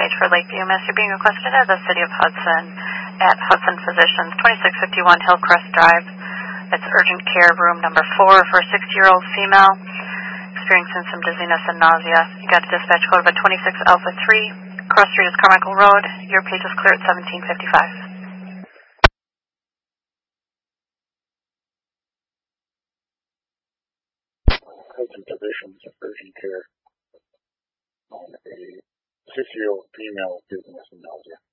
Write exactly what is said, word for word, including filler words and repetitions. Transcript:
dispatch for Lakeview, Miss. You're being requested at the City of Hudson at Hudson Physicians, twenty-six fifty-one Hillcrest Drive. It's urgent care room number four for a sixty-year-old female experiencing some dizziness and nausea. You got a dispatch code of a twenty-six Alpha three. Cross Street is Carmichael Road. Your page is clear at seventeen fifty-five. Hudson Physicians, urgent care on a sixty-year-old female with dizziness and nausea.